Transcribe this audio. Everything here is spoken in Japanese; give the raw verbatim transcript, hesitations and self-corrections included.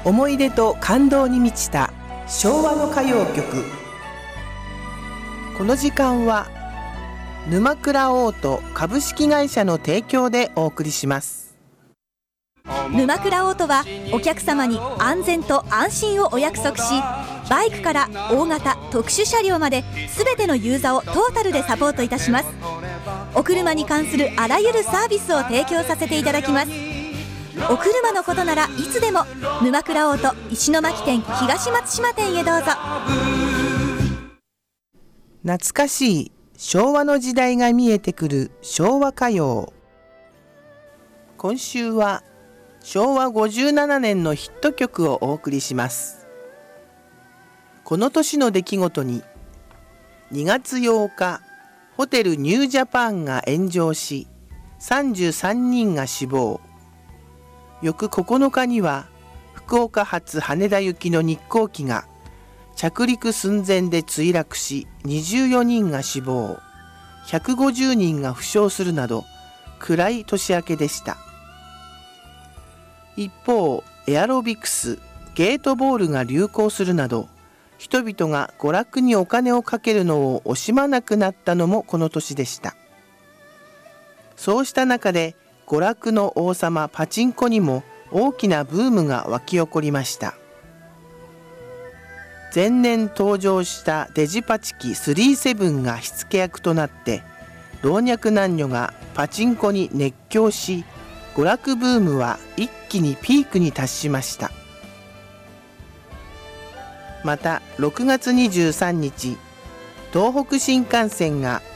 思い出と感動に満ちた昭和の歌謡曲。この時間は沼倉オート株式会社の提供でお送りします。 沼倉オートはお客様に安全と安心をお約束し、バイクから大型特殊車両まで全てのユーザーをトータルでサポートいたします。お車に関するあらゆるサービスを提供させていただきます。お車のことならいつでも沼倉オート石巻店東松島店へどうぞ。 懐かしい昭和の時代が見えてくる昭和歌謡。今週はしょうわごじゅうななねんのヒット曲をお送りします。この年の出来事ににがつようかホテルニュージャパンが炎上しさんじゅうさんにんが死亡。翌ここのかには福岡発羽田行きの日航機が着陸寸前で墜落しにじゅうよにんが死亡、ひゃくごじゅうにんが負傷するなど暗い年明けでした。一方、エアロビクス、ゲートボールが流行するなど人々が娯楽にお金をかけるのを惜しまなくなったのもこの年でした。そうした中で娯楽の王様パチンコにも大きなブームが沸き起こりました。前年登場したデジパチ機スリーセブンが火付け役となって老若男女がパチンコに熱狂し、娯楽ブームは一気にピークに達しました。またろくがつにじゅうさんにち、東北新幹線が